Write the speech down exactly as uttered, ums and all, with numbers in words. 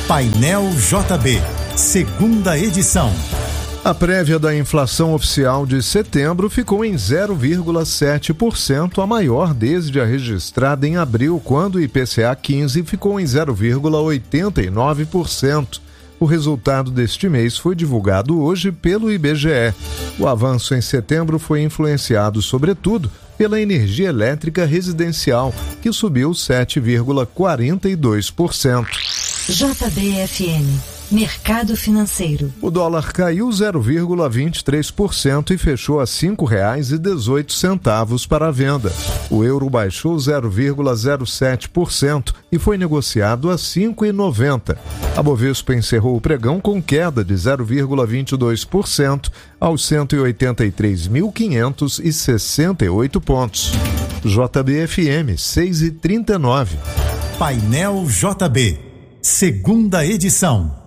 Painel J B, segunda edição. A prévia da inflação oficial de setembro ficou em zero vírgula sete por cento, a maior desde a registrada em abril, quando o I P C A quinze ficou em zero vírgula oitenta e nove por cento. O resultado deste mês foi divulgado hoje pelo I B G E. O avanço em setembro foi influenciado, sobretudo, pela energia elétrica residencial, que subiu sete vírgula quarenta e dois por cento. J B F M, Mercado Financeiro. O dólar caiu zero vírgula vinte e três por cento e fechou a cinco reais e dezoito centavos para a venda. O euro baixou zero vírgula zero sete por cento e foi negociado a cinco reais e noventa centavos. A Bovespa encerrou o pregão com queda de zero vírgula vinte e dois por cento aos cento e oitenta e três mil quinhentos e sessenta e oito pontos. J B F M seis e trinta e nove. Painel J B, segunda edição.